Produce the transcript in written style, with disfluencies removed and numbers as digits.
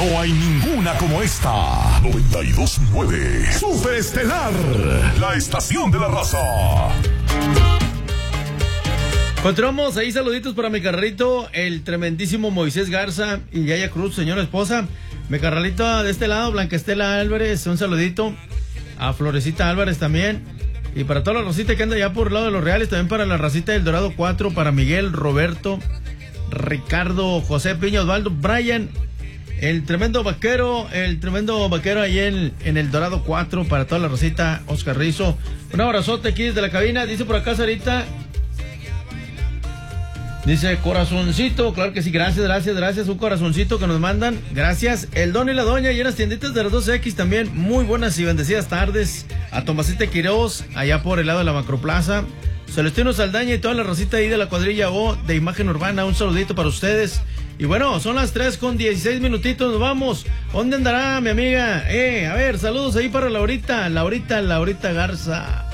No hay ninguna como esta. 92.9 Super Estelar, la estación de la raza. Continuamos ahí, saluditos para mi carralito, el tremendísimo Moisés Garza y Yaya Cruz, señora esposa. Mi carralito de este lado, Blanca Estela Álvarez, un saludito. A Florecita Álvarez también. Y para toda la racita que anda ya por el lado de los Reales, también para la racita del Dorado 4, para Miguel, Roberto, Ricardo, José Piña, Osvaldo, Brian, el tremendo vaquero ahí en el Dorado 4, para toda la racita, Oscar Rizo. Un abrazote aquí desde la cabina, dice por acá Sarita. Dice corazoncito, claro que sí, gracias, un corazoncito que nos mandan, gracias. El don y la doña y en las tienditas de las 2X también, muy buenas y bendecidas tardes. A Tomasita Quiroz, allá por el lado de la Macroplaza. Celestino Saldaña y toda la racita ahí de la cuadrilla O de Imagen Urbana, un saludito para ustedes. Y bueno, son las 3:16 minutitos, nos vamos. ¿Dónde andará mi amiga? A ver, saludos ahí para Laurita Garza.